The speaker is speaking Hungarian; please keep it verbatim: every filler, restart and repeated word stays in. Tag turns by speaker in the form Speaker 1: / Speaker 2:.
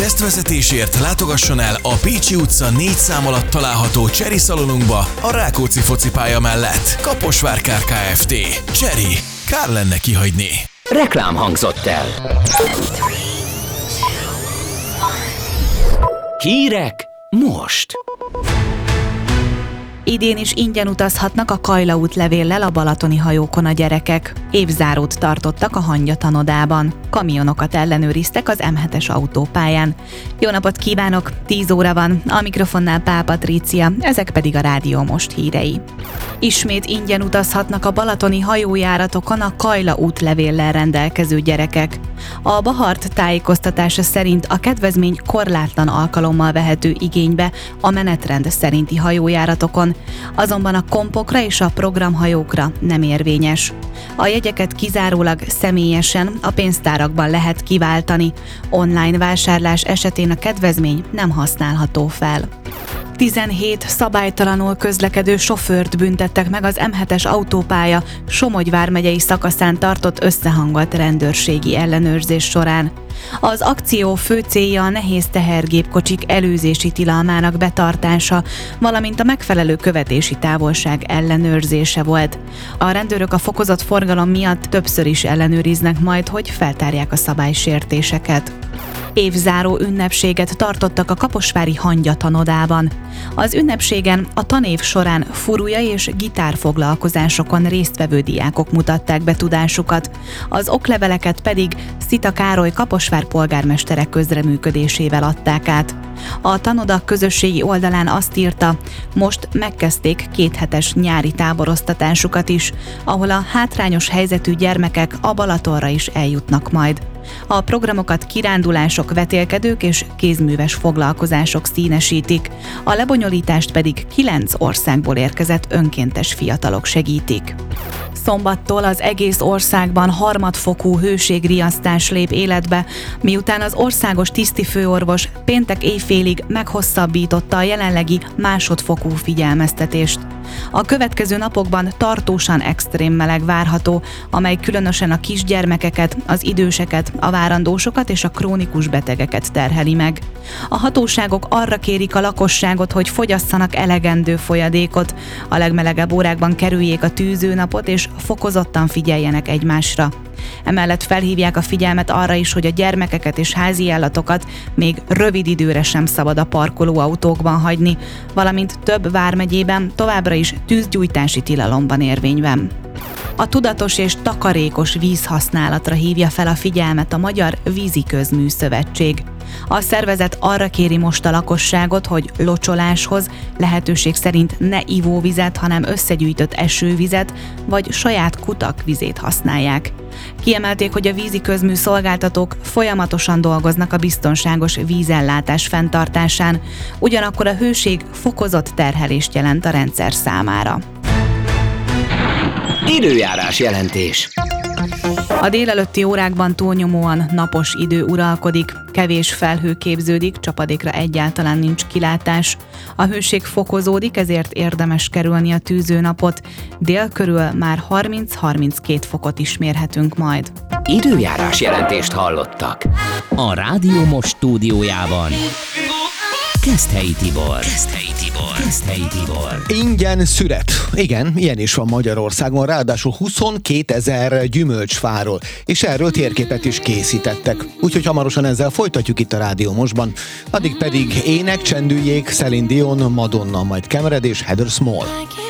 Speaker 1: tesztvezetésért látogasson el a Pécsi utca négy szám alatt található Cseri szalonunkba a Rákóczi focipálya mellett. Kaposvár Kft. Cseri. Kár lenne kihagyni.
Speaker 2: Reklám hangzott el. Hírek most.
Speaker 3: Idén is ingyen utazhatnak a Kajla útlevéllel a balatoni hajókon a gyerekek. Évzárót tartottak a Hangya tanodában. Kamionokat ellenőriztek az em hetes autópályán. Jó napot kívánok! tíz óra van, a mikrofonnál Pál Patrícia, ezek pedig a Rádió Most hírei. Ismét ingyen utazhatnak a balatoni hajójáratokon a Kajla útlevéllel rendelkező gyerekek. A Bahart tájékoztatása szerint a kedvezmény korlátlan alkalommal vehető igénybe a menetrend szerinti hajójáratokon, azonban a kompokra és a programhajókra nem érvényes. A jegyeket kizárólag személyesen a pénztárakban lehet kiváltani, online vásárlás esetén a kedvezmény nem használható fel. tizenhét szabálytalanul közlekedő sofőrt büntettek meg az em hetes autópálya Somogy vármegyei szakaszán tartott összehangolt rendőrségi ellenőrzés során. Az akció fő célja a nehéz tehergépkocsik előzési tilalmának betartása, valamint a megfelelő követési távolság ellenőrzése volt. A rendőrök a fokozott forgalom miatt többször is ellenőriznek majd, hogy feltárják a szabálysértéseket. Évzáró ünnepséget tartottak a kaposvári Hangya tanodában. Az ünnepségen a tanév során furúja és gitárfoglalkozásokon résztvevő diákok mutatták be tudásukat, az okleveleket pedig Szita Károly Kaposvár polgármestere közreműködésével adták át. A tanoda közösségi oldalán azt írta, most megkezdték kéthetes nyári táboroztatásukat is, ahol a hátrányos helyzetű gyermekek a Balatonra is eljutnak majd. A programokat kirándulások, vetélkedők és kézműves foglalkozások színesítik, a lebonyolítást pedig kilenc országból érkezett önkéntes fiatalok segítik. Szombattól az egész országban harmadfokú hőségriasztás lép életbe, miután az országos tisztifőorvos péntek éjfélig meghosszabbította a jelenlegi másodfokú figyelmeztetést. A következő napokban tartósan extrém meleg várható, amely különösen a kisgyermekeket, az időseket, a várandósokat és a krónikus betegeket terheli meg. A hatóságok arra kérik a lakosságot, hogy fogyasszanak elegendő folyadékot, a legmelegebb órákban kerüljék a tűzőnapot és fokozottan figyeljenek egymásra. Emellett felhívják a figyelmet arra is, hogy a gyermekeket és házi állatokat még rövid időre sem szabad a parkolóautókban hagyni, valamint több vármegyében továbbra is tűzgyújtási tilalomban érvény van. A tudatos és takarékos vízhasználatra hívja fel a figyelmet a Magyar Víziközmű Szövetség. A szervezet arra kéri most a lakosságot, hogy locsoláshoz lehetőség szerint ne ivóvizet, hanem összegyűjtött esővizet vagy saját kutak vizét használják. Kiemelték, hogy a víziközmű szolgáltatók folyamatosan dolgoznak a biztonságos vízellátás fenntartásán, ugyanakkor a hőség fokozott terhelést jelent a rendszer számára.
Speaker 2: Időjárás jelentés.
Speaker 3: A délelőtti órákban túlnyomóan napos idő uralkodik, kevés felhő képződik, csapadékra egyáltalán nincs kilátás. A hőség fokozódik, ezért érdemes kerülni a tűzőnapot. Dél körül már harminc-harminckét fokot is mérhetünk majd.
Speaker 2: Időjárás jelentést hallottak. A Rádió Most stúdiójában Keszthelyi Tibor. Keszthelyi Tibor. Keszthelyi Tibor.
Speaker 4: Ingyen szüret. Igen, ilyen is van Magyarországon, ráadásul huszonkétezer gyümölcsfáról, és erről térképet is készítettek. Úgyhogy hamarosan ezzel folytatjuk itt a Rádió Mostban. Addig pedig ének, csendüljék, Celine Dion, Madonna, majd Kemered és Heather Small.